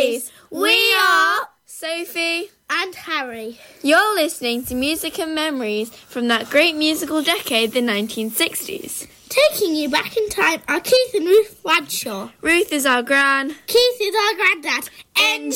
guys, we are Sophie and Harry. You're listening to Music and Memories from that great musical decade, the 1960s. Taking you back in time are Keith and Ruth Bradshaw. Ruth is our gran. Keith is our granddad. Enjoy!